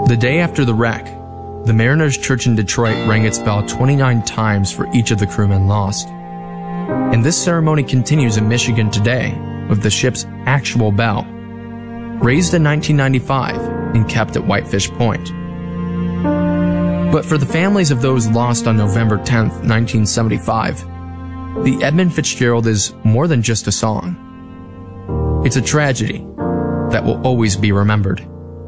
The day after the wreck, the Mariners Church in Detroit rang its bell 29 times for each of the crewmen lost. And this ceremony continues in Michigan today with the ship's actual bell, raised in 1995 and kept at Whitefish Point. But for the families of those lost on November 10th, 1975, the Edmund Fitzgerald is more than just a song. It's a tragedy that will always be remembered.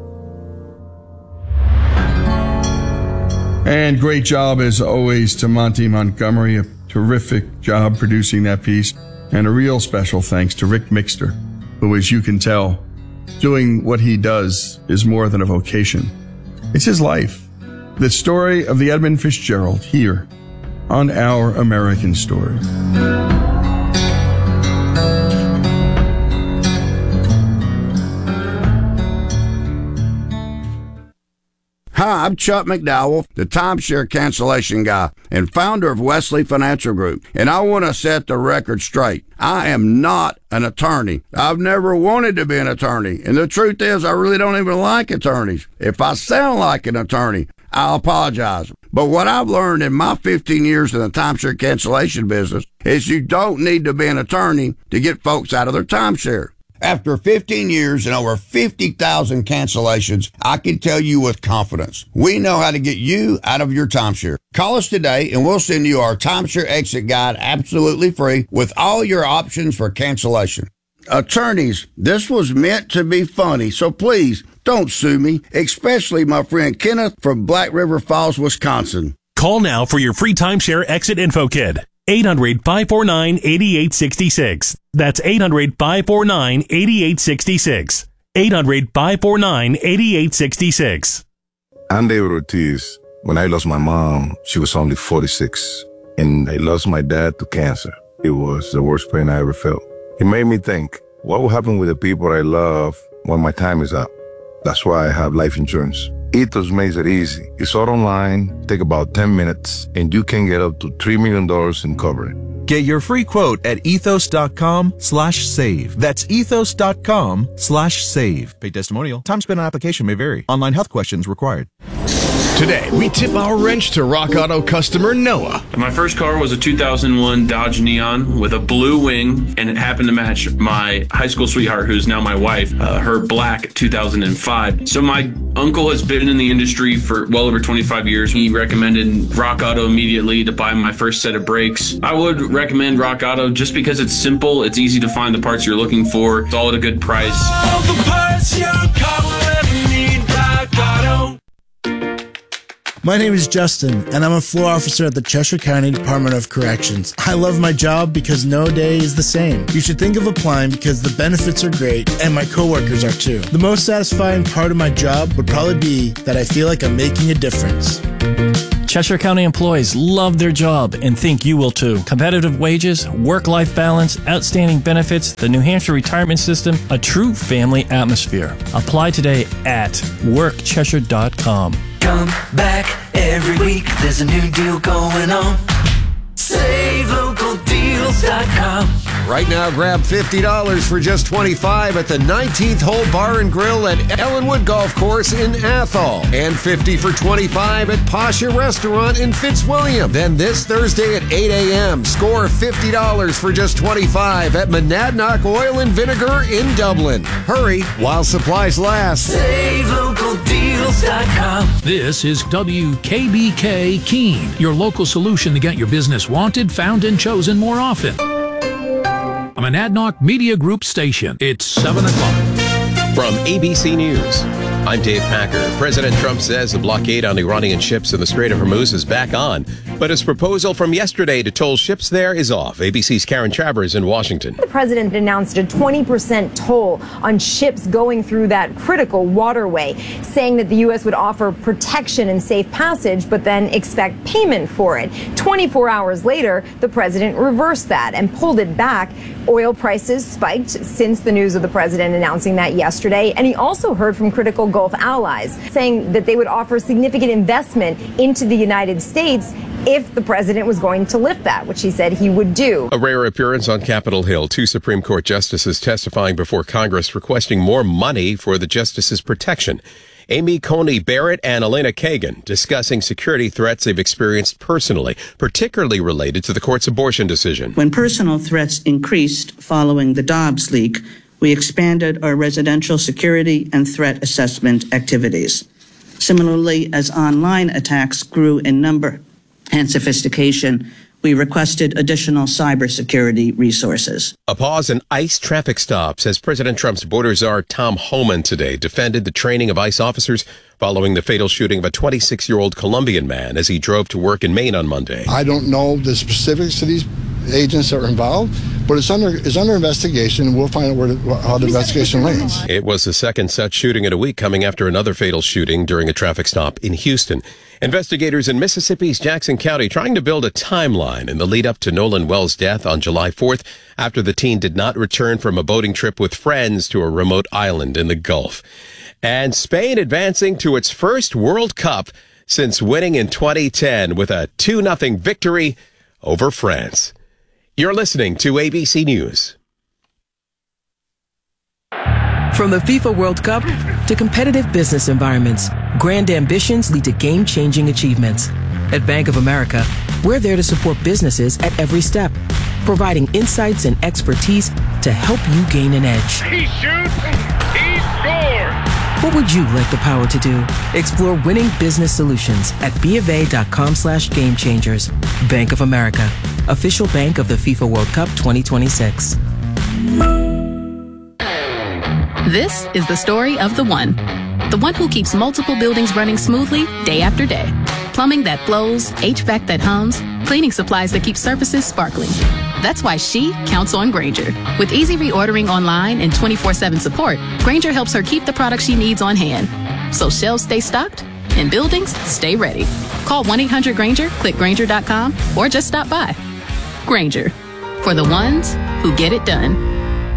And great job, as always, to Monty Montgomery. A terrific job producing that piece. And a real special thanks to Rick Mixter, who, as you can tell, doing what he does is more than a vocation. It's his life. The story of the Edmund Fitzgerald here on Our American Story. Hi, I'm Chuck McDowell, the timeshare cancellation guy and founder of Wesley Financial Group, and I want to set the record straight. I am not an attorney. I've never wanted to be an attorney, and the truth is I really don't even like attorneys. If I sound like an attorney, I'll apologize. But what I've learned in my 15 years in the timeshare cancellation business is you don't need to be an attorney to get folks out of their timeshare. After 15 years and over 50,000 cancellations, I can tell you with confidence, we know how to get you out of your timeshare. Call us today and we'll send you our timeshare exit guide absolutely free with all your options for cancellation. Attorneys, this was meant to be funny, so please don't sue me, especially my friend Kenneth from Black River Falls, Wisconsin. Call now for your free timeshare exit info kit. 800-549-8866. That's 800-549-8866. 800-549-8866. I'm David Ortiz. When I lost my mom, she was only 46. And I lost my dad to cancer. It was the worst pain I ever felt. It made me think, what will happen with the people I love when my time is up? That's why I have life insurance. Ethos makes it easy. It's all online, take about 10 minutes, and you can get up to $3 million in coverage. Get your free quote at ethos.com/save. That's ethos.com/save. Paid testimonial. Time spent on application may vary. Online health questions required. Today, we tip our wrench to Rock Auto customer Noah. My first car was a 2001 Dodge Neon with a blue wing, and it happened to match my high school sweetheart, who's now my wife, her black 2005. So my uncle has been in the industry for well over 25 years. He recommended Rock Auto immediately to buy my first set of brakes. I would recommend Rock Auto just because it's simple, it's easy to find the parts you're looking for, it's all at a good price. All the parts your car will ever need, Rock Auto. My name is Justin, and I'm a floor officer at the Cheshire County Department of Corrections. I love my job because no day is the same. You should think of applying because the benefits are great, and my coworkers are too. The most satisfying part of my job would probably be that I feel like I'm making a difference. Cheshire County employees love their job and think you will too. Competitive wages, work-life balance, outstanding benefits, the New Hampshire retirement system, a true family atmosphere. Apply today at workcheshire.com. Come back every week, there's a new deal going on. SaveLocalDeals.com. Right now, grab $50 for just $25 at the 19th Hole Bar and Grill at Ellenwood Golf Course in Athol. And $50 for $25 at Pasha Restaurant in Fitzwilliam. Then this Thursday at 8 a.m., score $50 for just $25 at Monadnock Oil and Vinegar in Dublin. Hurry while supplies last. SaveLocalDeals.com. This is WKBK Keene, your local solution to get your business wanted, found, and chosen more often. A Monadnock Media Group station. It's 7 o'clock. From ABC News, I'm Dave Packer. President Trump says the blockade on Iranian ships in the Strait of Hormuz is back on, but his proposal from yesterday to toll ships there is off. ABC's Karen Travers in Washington. The president announced a 20% toll on ships going through that critical waterway, saying that the U.S. would offer protection and safe passage, but then expect payment for it. 24 hours later, the president reversed that and pulled it back. Oil prices spiked since the news of the president announcing that yesterday, and he also heard from critical Gulf allies, saying that they would offer significant investment into the United States if the president was going to lift that, which he said he would do. A rare appearance on Capitol Hill. 2 Supreme Court justices testifying before Congress requesting more money for the justices' protection. Amy Coney Barrett and Elena Kagan discussing security threats they've experienced personally, particularly related to the court's abortion decision. When personal threats increased following the Dobbs leak, we expanded our residential security and threat assessment activities. Similarly, as online attacks grew in number and sophistication, we requested additional cybersecurity resources. A pause in ICE traffic stops as President Trump's border czar Tom Homan today defended the training of ICE officers following the fatal shooting of a 26-year-old Colombian man as he drove to work in Maine on Monday. I don't know the specifics of these agents that were involved, but it's under investigation, and we'll find out how the investigation lands. It was the second such shooting in a week, coming after another fatal shooting during a traffic stop in Houston. Investigators in Mississippi's Jackson County trying to build a timeline in the lead up to Nolan Wells' death on July 4th after the teen did not return from a boating trip with friends to a remote island in the Gulf. And Spain advancing to its first World Cup since winning in 2010 with a 2-0 victory over France. You're listening to ABC News. From the FIFA World Cup to competitive business environments, grand ambitions lead to game-changing achievements. At Bank of America, we're there to support businesses at every step, providing insights and expertise to help you gain an edge. He shoots, he scores! What would you like the power to do? Explore winning business solutions at BofA.com/gamechangers. Bank of America, official bank of the FIFA World Cup 2026. This is the story of the one who keeps multiple buildings running smoothly day after day. Plumbing that flows, HVAC that hums, cleaning supplies that keep surfaces sparkling. That's why she counts on Grainger. With easy reordering online and 24/7 support, Grainger helps her keep the products she needs on hand. So shelves stay stocked and buildings stay ready. Call 1-800-GRAINGER, click Grainger.com, or just stop by. Grainger, for the ones who get it done.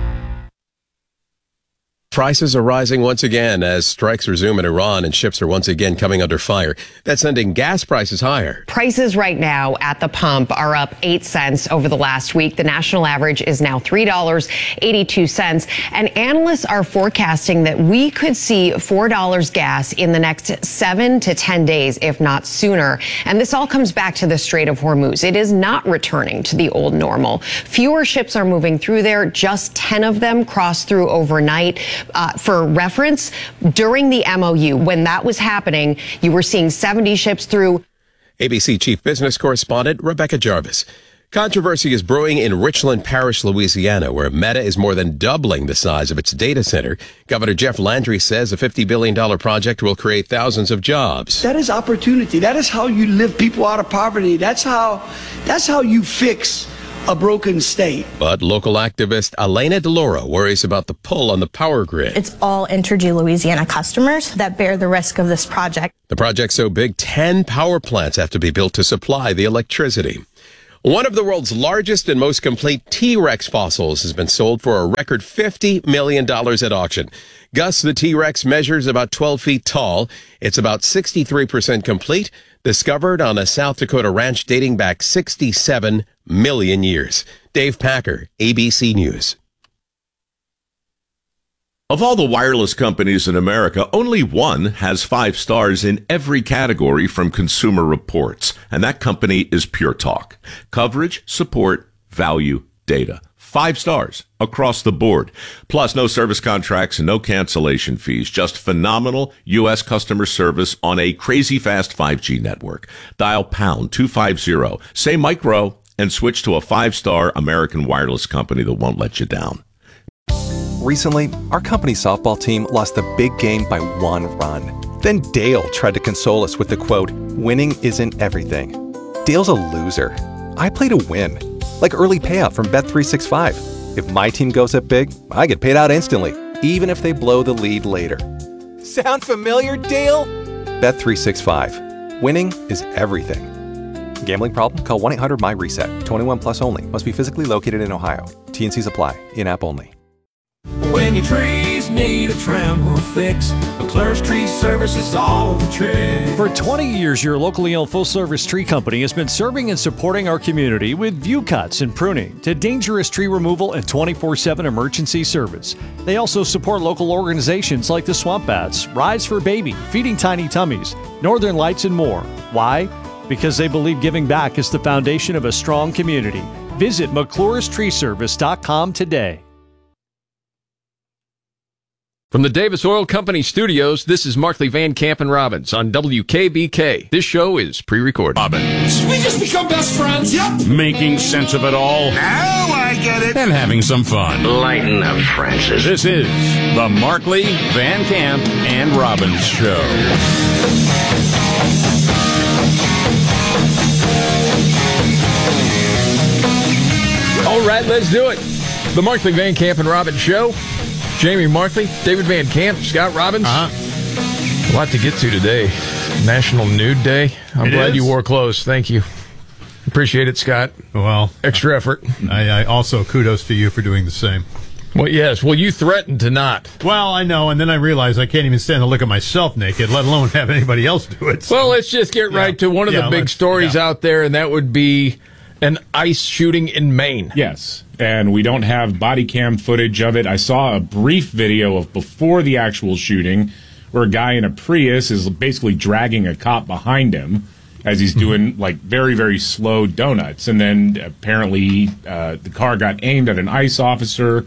Prices are rising once again as strikes resume in Iran and ships are once again coming under fire. That's sending gas prices higher. Prices right now at the pump are up 8 cents over the last week. The national average is now $3.82. And analysts are forecasting that we could see $4 gas in the next 7 to 10 days, if not sooner. And this all comes back to the Strait of Hormuz. It is not returning to the old normal. Fewer ships are moving through there. Just 10 of them crossed through overnight. For reference, during the MOU, when that was happening, you were seeing 70 ships through. ABC Chief Business Correspondent Rebecca Jarvis. Controversy is brewing in Richland Parish, Louisiana, where Meta is more than doubling the size of its data center. Governor Jeff Landry says a $50 billion project will create thousands of jobs. That is opportunity. That is how you lift people out of poverty. That's how you fix a broken state. But local activist Elena DeLauro worries about the pull on the power grid. It's all Entergy Louisiana customers that bear the risk of this project. The project's so big, 10 power plants have to be built to supply the electricity. One of the world's largest and most complete T-Rex fossils has been sold for a record $50 million at auction. Gus the T-Rex measures about 12 feet tall. It's about 63% complete, discovered on a South Dakota ranch dating back 67 million years. Dave Packer, ABC News. Of all the wireless companies in America, only one has 5 stars in every category from Consumer Reports, and that company is Pure Talk. Coverage, support, value, data. 5 stars across the board. Plus, no service contracts and no cancellation fees. Just phenomenal U.S. customer service on a crazy fast 5G network. Dial pound 250, say micro, and switch to a 5-star American wireless company that won't let you down. Recently, our company softball team lost the big game by 1 run. Then Dale tried to console us with the quote, "Winning isn't everything." Dale's a loser. I play to win. Like early payout from Bet365. If my team goes up big, I get paid out instantly, even if they blow the lead later. Sound familiar, Dale? Bet365. Winning is everything. Gambling problem? Call 1-800-MY-RESET. 21 plus only. Must be physically located in Ohio. T&Cs apply. In-app only. When your trees just need a trim or a fix. McClure's Tree Service is all the trick. For 20 years, your locally owned full-service tree company has been serving and supporting our community with view cuts and pruning to dangerous tree removal and 24/7 emergency service. They also support local organizations like the Swamp Bats, Rise for Baby, Feeding Tiny Tummies, Northern Lights, and more. Why? Because they believe giving back is the foundation of a strong community. Visit McClure'sTreeService.com today. From the Davis Oil Company studios, this is Markley, Van Camp, and Robbins on WKBK. This show is pre-recorded. Robbins. We just become best friends. Yep. Making sense of it all. Now I get it. And having some fun. Lighten up, Francis. This is the Markley, Van Camp, and Robbins Show. All right, let's do it. The Markley, Van Camp, and Robbins Show. Jamie Markley, David Van Camp, Scott Robbins. A lot to get to today. National Nude Day. I'm glad you wore clothes. Thank you. Appreciate it, Scott. Well, extra effort. I also kudos to you for doing the same. Well, yes. Well, you threatened to not. Well, I know, and then I realized I can't even stand to look at myself naked, let alone have anybody else do it. So. Well, let's just get right to one of the big stories out there, and that would be an ICE shooting in Maine. Yes, and we don't have body cam footage of it. I saw a brief video of before the actual shooting where a guy in a Prius is basically dragging a cop behind him as he's doing like very, very slow donuts. And then apparently the car got aimed at an ICE officer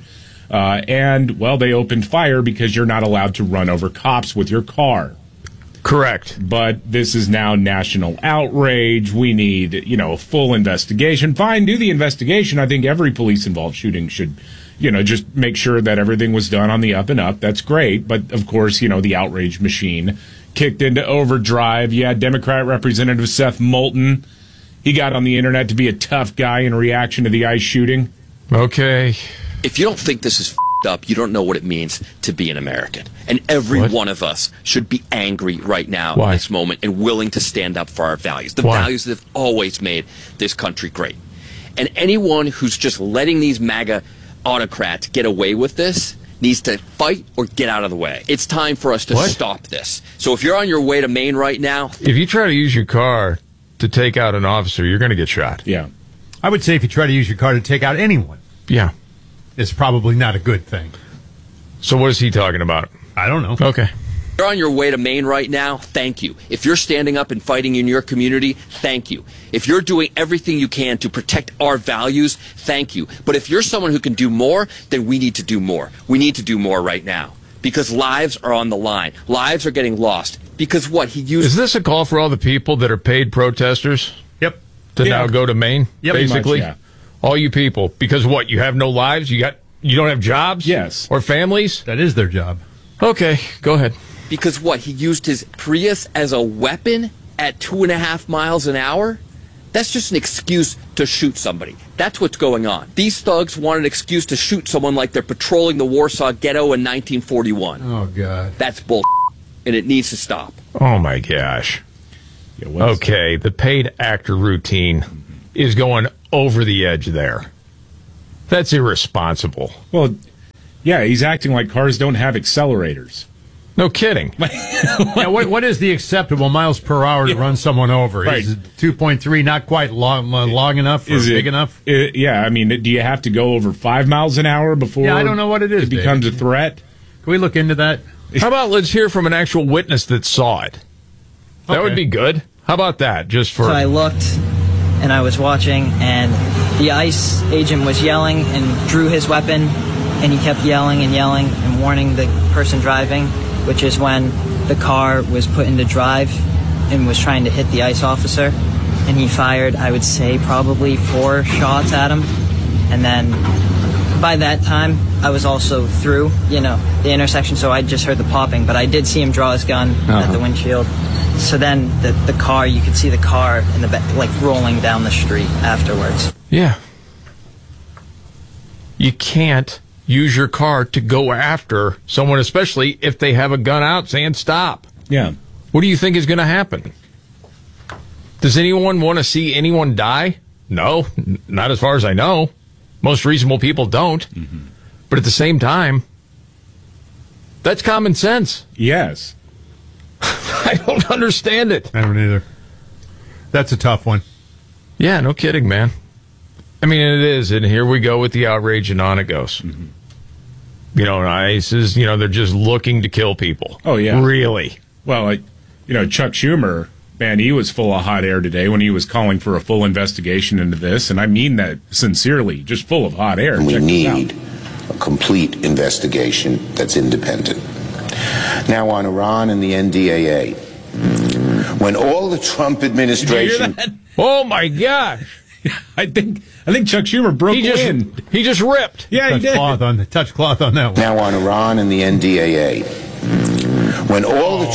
and, well, they opened fire because you're not allowed to run over cops with your car. Correct. But this is now national outrage. We need, a full investigation. Fine, do the investigation. I think every police involved shooting should, just make sure that everything was done on the up and up. That's great. But, of course, the outrage machine kicked into overdrive. Yeah, Democrat Representative Seth Moulton, he got on the internet to be a tough guy in reaction to the ICE shooting. Okay. If you don't think this is up, you don't know what it means to be an American. And every one of us should be angry right now in this moment and willing to stand up for our values. The values that have always made this country great. And anyone who's just letting these MAGA autocrats get away with this needs to fight or get out of the way. It's time for us to stop this. So if you're on your way to Maine right now... If you try to use your car to take out an officer, you're going to get shot. Yeah. I would say if you try to use your car to take out anyone... Yeah. It's probably not a good thing. So what is he talking about? I don't know. Okay. If you're on your way to Maine right now, thank you. If you're standing up and fighting in your community, thank you. If you're doing everything you can to protect our values, thank you. But if you're someone who can do more, then we need to do more. We need to do more right now. Because lives are on the line. Lives are getting lost. Because Is this a call for all the people that are paid protesters? Yep. To now go to Maine? Yep. Basically? Much, yeah. All you people. Because you have no lives? You don't have jobs? Yes. Or families? That is their job. Okay, go ahead. Because he used his Prius as a weapon at 2.5 miles an hour? That's just an excuse to shoot somebody. That's what's going on. These thugs want an excuse to shoot someone like they're patrolling the Warsaw Ghetto in 1941. Oh, God. That's bull, and it needs to stop. Oh, my gosh. Okay, the paid actor routine is going over the edge there. That's irresponsible. Well, yeah, he's acting like cars don't have accelerators. No kidding. Yeah, what is the acceptable miles per hour to run someone over? Right. Is 2.3 not quite long enough or big enough? Yeah, I mean, do you have to go over 5 miles an hour before I don't know what it is, it becomes a threat? Can we look into that? How about let's hear from an actual witness that saw it? That would be good. How about that? Just for... So I looked, and I was watching, and the ICE agent was yelling and drew his weapon, and he kept yelling and warning the person driving, which is when the car was put into drive and was trying to hit the ICE officer. And he fired, I would say, probably 4 shots at him. And then by that time, I was also through, the intersection, so I just heard the popping. But I did see him draw his gun at the windshield. So then the car, you could see the car in the back, like rolling down the street afterwards. Yeah. You can't use your car to go after someone, especially if they have a gun out saying stop. Yeah. What do you think is going to happen? Does anyone want to see anyone die? No, not as far as I know. Most reasonable people don't. Mm-hmm. But at the same time, That's common sense. Yes. I don't understand it. I don't either. That's a tough one. Yeah, no kidding, man. I mean, it is, and here we go with the outrage, and on it goes. Mm-hmm. You know, ICE is, they're just looking to kill people. Oh, yeah. Really? Well, Chuck Schumer, man, he was full of hot air today when he was calling for a full investigation into this, and I mean that sincerely, just full of hot air. We Check this need out. a complete investigation that's independent. Now, on Iran and the NDAA, when all the Trump administration... Oh, my gosh. I think Chuck Schumer broke wind. He just ripped. Yeah, he did. Touch cloth on that one. Now, on Iran and the NDAA, when all the...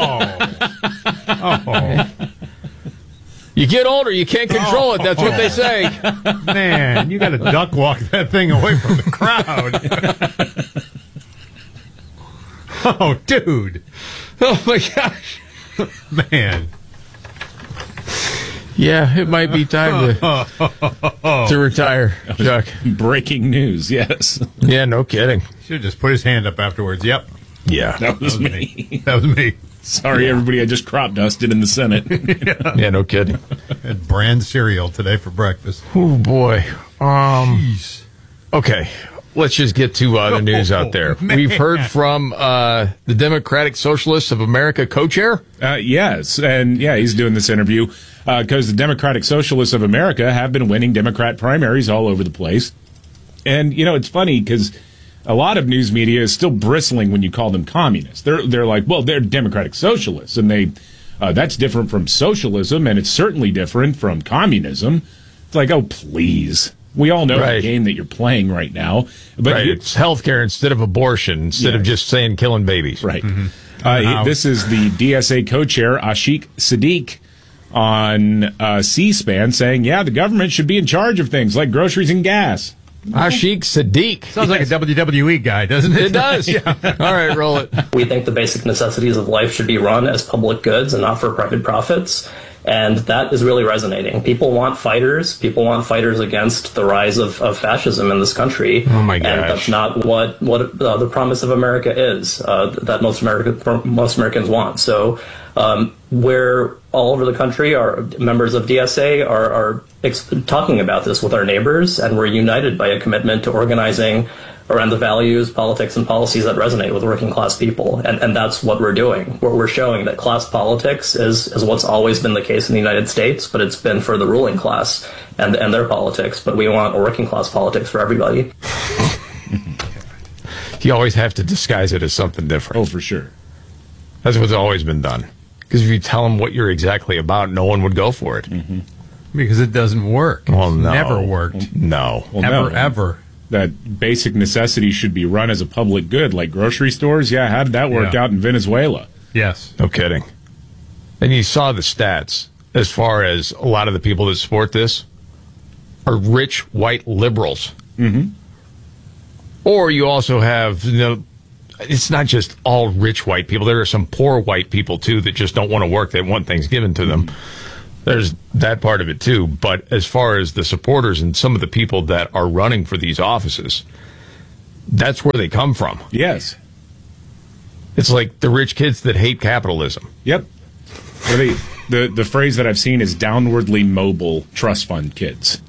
You get older, you can't control it. That's what they say. Man, you got to duck walk that thing away from the crowd. Oh, dude. Oh, my gosh. Man. Yeah, it might be time to retire, Chuck. Breaking news, yes. Yeah, no kidding. Should have just put his hand up afterwards. Yep. Yeah. That was me. That was me. Sorry, everybody. I just crop dusted in the Senate. Yeah, no kidding. Had bran cereal today for breakfast. Oh, boy. Jeez. Okay. Let's just get to the news out there. Man. We've heard from the Democratic Socialists of America co-chair. Yes, and he's doing this interview because the Democratic Socialists of America have been winning Democrat primaries all over the place. And, it's funny because a lot of news media is still bristling when you call them communists. They're like, well, they're Democratic Socialists, and that's different from socialism, and it's certainly different from communism. It's like, oh, please. We all know the game that you're playing right now. But it's healthcare instead of abortion, instead of just saying killing babies. Right. Mm-hmm. This is the DSA co-chair, Ashik Siddiq, on C-SPAN saying, the government should be in charge of things like groceries and gas. Ashik Siddiq. Sounds like a WWE guy, doesn't it? It does. Yeah. All right, roll it. We think the basic necessities of life should be run as public goods and not for private profits. And that is really resonating. People want fighters. People want fighters against the rise of fascism in this country. Oh my gosh! And that's not what the promise of America is. That most Americans want. So, where all over the country, our members of DSA are talking about this with our neighbors, and we're united by a commitment to organizing around the values, politics, and policies that resonate with working class people. And that's what we're doing. We're showing that class politics is what's always been the case in the United States, but it's been for the ruling class and their politics. But we want working class politics for everybody. You always have to disguise it as something different. Oh, for sure. That's what's always been done. Because if you tell them what you're exactly about, no one would go for it. Mm-hmm. Because it doesn't work. Well, no. It's never worked. No. Well, ever. That basic necessities should be run as a public good, like grocery stores. Yeah, how did that work out in Venezuela? Yes. No kidding. And you saw the stats as far as a lot of the people that support this are rich white liberals. Mm-hmm. Or you also have, it's not just all rich white people. There are some poor white people, too, that just don't want to work. They want things given to them. There's that part of it, too. But as far as the supporters and some of the people that are running for these offices, that's where they come from. Yes. It's like the rich kids that hate capitalism. Yep. The phrase that I've seen is downwardly mobile trust fund kids.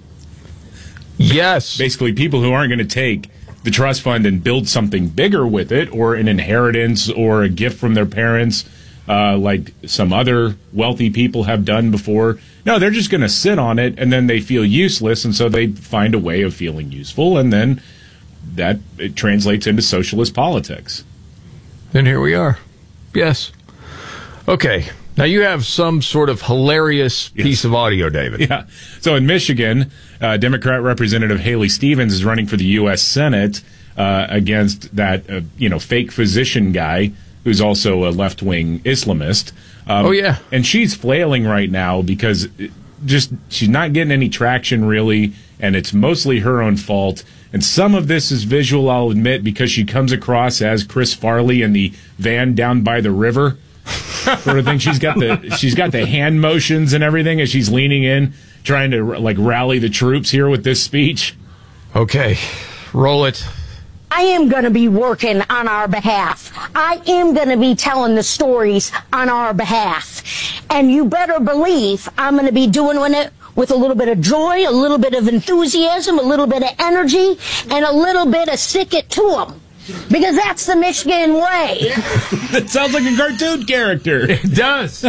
Yes. Basically, people who aren't going to take the trust fund and build something bigger with it, or an inheritance or a gift from their parents, like some other wealthy people have done before. No, they're just going to sit on it, and then they feel useless, and so they find a way of feeling useful, and then it translates into socialist politics. And here we are. Yes. Okay. Now you have some sort of hilarious piece of audio, David. Yeah. So in Michigan, Democrat Representative Haley Stevens is running for the U.S. Senate against that fake physician guy who's also a left-wing Islamist. And she's flailing right now because she's not getting any traction really, and it's mostly her own fault. And some of this is visual, I'll admit, because she comes across as Chris Farley in the van down by the river. Sort of thing. She's got the hand motions and everything as she's leaning in, trying to rally the troops here with this speech. Okay, roll it. I am going to be working on our behalf. I am going to be telling the stories on our behalf. And you better believe I'm going to be doing it with a little bit of joy, a little bit of enthusiasm, a little bit of energy, and a little bit of stick it to them. Because that's the Michigan way. That sounds like a cartoon character. It does.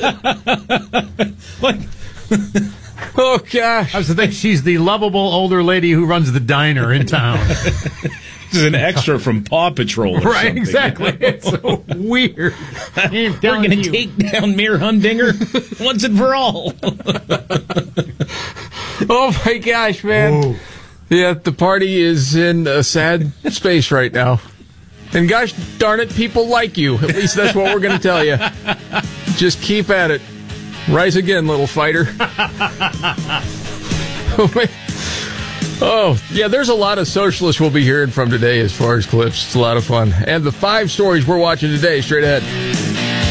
Oh, gosh. I was thinking she's the lovable older lady who runs the diner in town. This is an extra from Paw Patrol or right, something. Exactly. It's so weird. We're going to take down Mayor Humdinger once and for all. Oh, my gosh, man. Whoa. Yeah, the party is in a sad space right now. And gosh darn it, people like you. At least that's what we're going to tell you. Just keep at it. Rise again, little fighter. Oh, yeah, there's a lot of socialists we'll be hearing from today as far as clips. It's a lot of fun. And the 5 stories we're watching today, straight ahead.